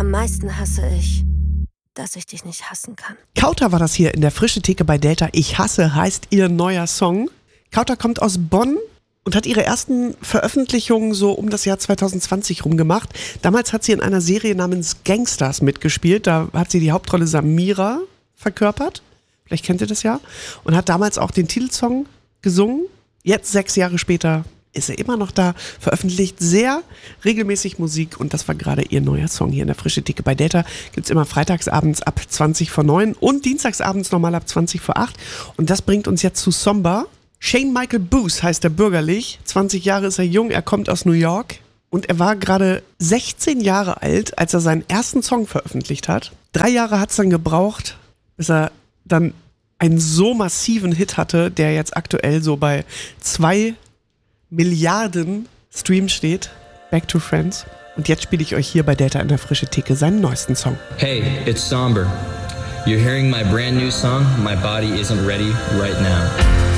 Am meisten hasse ich, dass ich dich nicht hassen kann. Kauter war das hier in der Frische Theke bei Delta. Ich hasse heißt ihr neuer Song. Kauter kommt aus Bonn und hat ihre ersten Veröffentlichungen so um das Jahr 2020 rum gemacht. Damals hat sie in einer Serie namens Gangsters mitgespielt. Da hat sie die Hauptrolle Samira verkörpert. Vielleicht kennt ihr das ja. Und hat damals auch den Titelsong gesungen. Jetzt 6 Jahre später ist er immer noch da, veröffentlicht sehr regelmäßig Musik und das war gerade ihr neuer Song hier in der Frische Theke bei Delta. Gibt's immer freitagsabends ab 20 vor 9 und dienstagsabends nochmal ab 20 vor 8 und das bringt uns jetzt zu Somber. Shane Michael Booth heißt er bürgerlich, 20 Jahre ist er jung, er kommt aus New York und er war gerade 16 Jahre alt, als er seinen ersten Song veröffentlicht hat. 3 Jahre hat's dann gebraucht, bis er dann einen so massiven Hit hatte, der jetzt aktuell so bei 2 Milliarden Streams steht. Back to Friends. Und jetzt spiele ich euch hier bei Delta in der Frische Theke seinen neuesten Song. Hey, it's Somber. You're hearing my brand new song, My Body Isn't Ready Right Now.